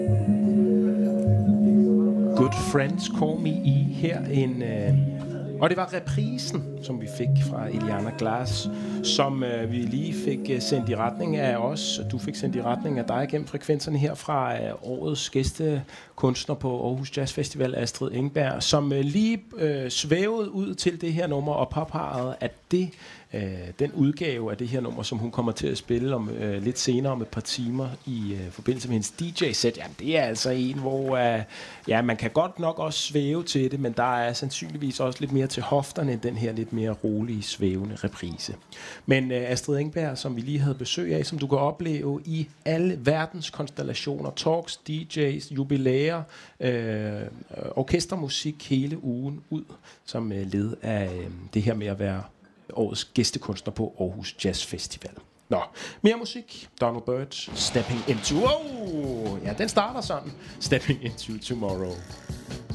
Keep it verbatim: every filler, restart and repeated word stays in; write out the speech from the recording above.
Good Friends Call Me I her en... Øh Og det var reprisen, som vi fik fra Iliana Glass, som øh, vi lige fik øh, sendt i retning af os. Du fik sendt i retning af dig gennem frekvenserne her fra øh, årets gæstekunstner på Aarhus Jazz Festival, Astrid Engberg, som øh, lige øh, svævede ud til det her nummer og påpegede, at det, øh, den udgave af det her nummer, som hun kommer til at spille om øh, lidt senere om et par timer i øh, forbindelse med hendes D J-sæt, jamen det er altså en, hvor øh, ja, man kan godt nok også svæve til det, men der er sandsynligvis også lidt mere til hofterne end den her lidt mere rolige, svævende reprise. Men øh, Astrid Engberg, som vi lige havde besøg af, som du kan opleve i alle verdens konstellationer, talks, D J's, jubilæer, øh, orkestermusik hele ugen ud, som øh, led af øh, det her med at være årets gæstekunstner på Aarhus Jazz Festival. Nå, mere musik. Donald Byrd, Stepping Into... Oh! Ja, den starter sådan. Stepping Into Tomorrow.